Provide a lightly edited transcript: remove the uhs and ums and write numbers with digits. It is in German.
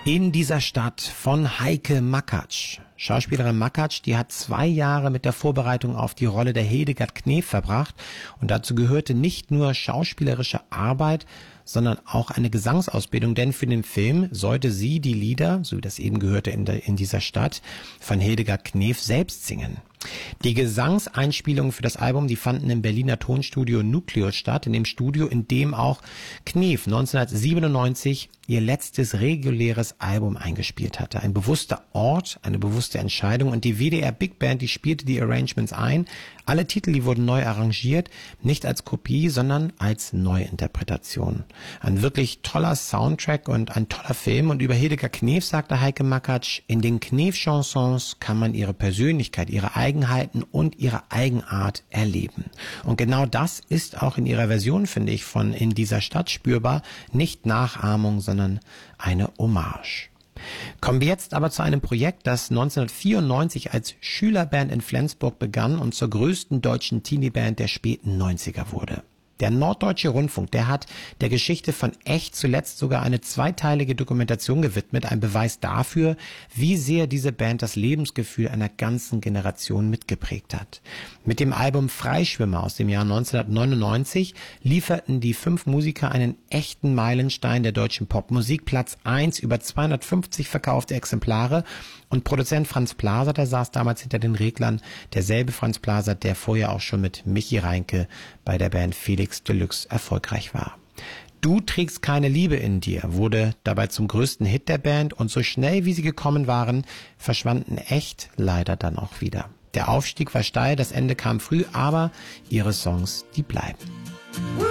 In dieser Stadt von Heike Makatsch. Schauspielerin Makatsch, die hat 2 Jahre mit der Vorbereitung auf die Rolle der Hildegard Knef verbracht. Und dazu gehörte nicht nur schauspielerische Arbeit, sondern auch eine Gesangsausbildung. Denn für den Film sollte sie die Lieder, so wie das eben gehörte in dieser Stadt, von Hildegard Knef selbst singen. Die Gesangseinspielungen für das Album, die fanden im Berliner Tonstudio Nucleus statt, in dem Studio, in dem auch Knef 1997 ihr letztes reguläres Album eingespielt hatte. Ein bewusster Ort, eine bewusste Entscheidung, und die WDR Big Band, die spielte die Arrangements ein. Alle Titel, die wurden neu arrangiert, nicht als Kopie, sondern als Neuinterpretation. Ein wirklich toller Soundtrack und ein toller Film. Und über Hildegard Knef sagte Heike Makatsch: In den Knef-Chansons kann man ihre Persönlichkeit, ihre Eigenheiten und ihre Eigenart erleben. Und genau das ist auch in ihrer Version, finde ich, von In dieser Stadt spürbar. Nicht Nachahmung, sondern eine Hommage. Kommen wir jetzt aber zu einem Projekt, das 1994 als Schülerband in Flensburg begann und zur größten deutschen Teenie-Band der späten 90er wurde. Der Norddeutsche Rundfunk, der hat der Geschichte von Echt zuletzt sogar eine 2-teilige Dokumentation gewidmet, ein Beweis dafür, wie sehr diese Band das Lebensgefühl einer ganzen Generation mitgeprägt hat. Mit dem Album Freischwimmer aus dem Jahr 1999 lieferten die 5 Musiker einen echten Meilenstein der deutschen Popmusik, Platz 1, über 250 verkaufte Exemplare. Und Produzent Franz Plaser, der saß damals hinter den Reglern, derselbe Franz Plaser, der vorher auch schon mit Michi Reinke bei der Band Felix Deluxe erfolgreich war. Du trägst keine Liebe in dir wurde dabei zum größten Hit der Band, und so schnell wie sie gekommen waren, verschwanden Echt leider dann auch wieder. Der Aufstieg war steil, das Ende kam früh, aber ihre Songs, die bleiben.